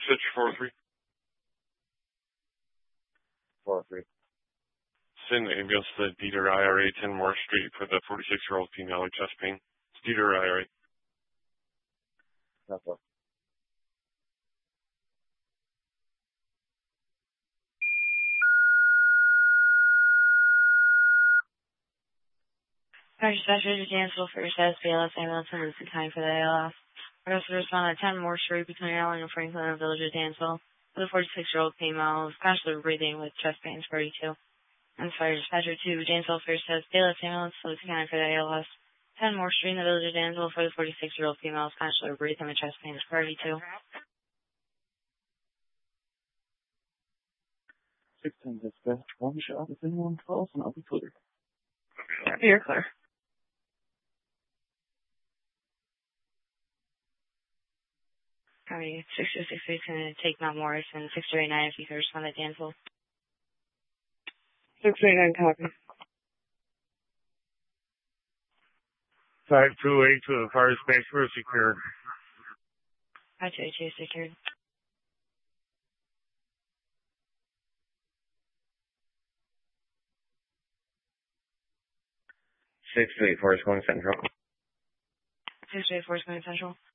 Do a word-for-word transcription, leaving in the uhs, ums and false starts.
Stitch four three. four three. Send the ambulance to the Dieter I R A, ten Moore Street, for the forty-six-year-old female with chest pain. It's Dieter I R A. That's all. First Special cancel for S B L S ambulance and the time for the A L F. Rest of respond at ten Moore Street between Allen and Franklin and Village of Dansville. For the forty-six-year-old female, vascular breathing with chest pain, forty-two. And fire dispatcher two, Dansville First S B L S ambulance, so the time for the A L S. ten Moore Street in the Village of Dansville for the forty-six-year-old female, vascular breathing with chest pain, forty-two. six ten dispatch, one shot if anyone calls, and I'll be clear. You're clear. Alright, six two six eight is going to take Mount Morris, and six two eight nine if you can respond at Dansville. six eight nine, copy. five two eight to the fire space for secured. five two eight two secured. six two eight four is going central. six two eight four is going central.